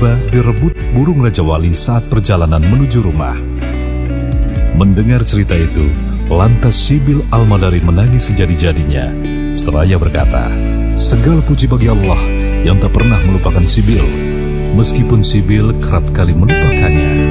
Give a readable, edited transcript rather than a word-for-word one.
tiba-tiba direbut burung Raja Wali saat perjalanan menuju rumah. Mendengar cerita itu, lantas Sibil Al-Madari menangis sejadi-jadinya, seraya berkata, "Segala puji bagi Allah yang tak pernah melupakan Sibil, meskipun Sibil kerap kali melupakannya."